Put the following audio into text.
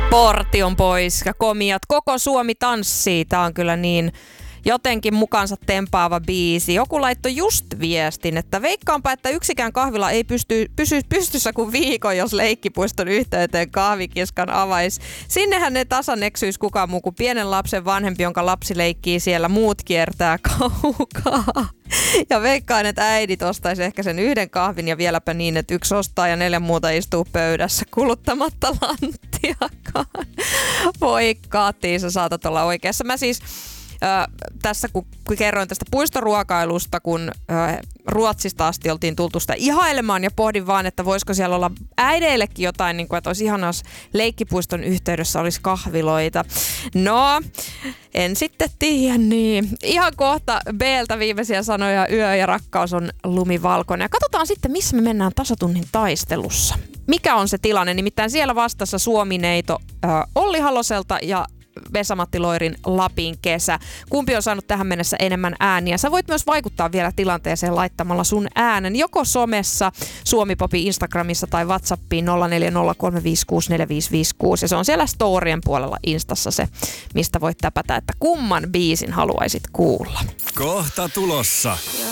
Portti on pois ja komiat. Koko Suomi tanssii. Tää on kyllä niin jotenkin mukansa tempaava biisi. Joku laittoi just viestin, että veikkaanpa, että yksikään kahvila ei pysy pystyssä kuin viikon, jos leikkipuiston yhteyteen kahvikiskan avaisi. Sinnehän ei tasan eksyisi kukaan muu kuin pienen lapsen vanhempi, jonka lapsi leikkii siellä, muut kiertää kaukaa. Ja veikkaan, että äidit ostaisi ehkä sen yhden kahvin ja vieläpä niin, että yksi ostaa ja 4 muuta istuu pöydässä kuluttamatta lanttiakaan. Voi Kati, sä saatat olla oikeassa. Mä siis tässä kun kerroin tästä puistoruokailusta, kun Ruotsista asti oltiin tultu sitä ihailemaan ja pohdin vaan, että voisiko siellä olla äideillekin jotain, niin kuin, että olisi ihanaa, jos leikkipuiston yhteydessä olisi kahviloita. No, en sitten tiedä niin. Ihan kohta B:ltä viimeisiä sanoja, yö ja rakkaus on lumivalkoinen. Ja katsotaan sitten, missä me mennään tasatunnin taistelussa. Mikä on se tilanne? Nimittäin siellä vastassa Suomi-neito Olli Haloselta ja Vesa-Matti Loirin Lapin kesä. Kumpi on saanut tähän mennessä enemmän ääniä? Sä voit myös vaikuttaa vielä tilanteeseen laittamalla sun äänen joko somessa, Suomi-Popi Instagramissa tai WhatsAppiin 0403564556. Ja se on siellä storien puolella Instassa se, mistä voit täpätä, että kumman biisin haluaisit kuulla. Kohta tulossa.